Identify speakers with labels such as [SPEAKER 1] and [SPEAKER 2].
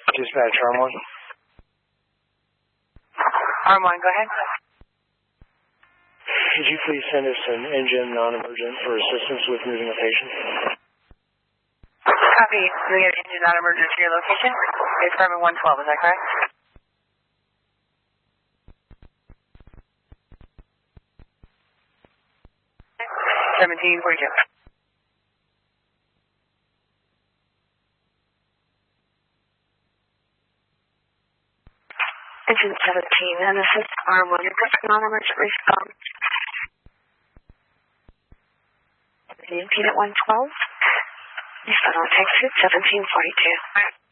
[SPEAKER 1] Dispatch, Arm 1.
[SPEAKER 2] Arm 1, go ahead.
[SPEAKER 1] Could you please send us an engine non-emergent for assistance with moving a patient?
[SPEAKER 2] Copy. We have engine non-emergent to your location. It's Department 112, is that correct? Engine 17, and this is Arm 1. You've got non-emergent response. The impedant 112. You've got on exit 1742.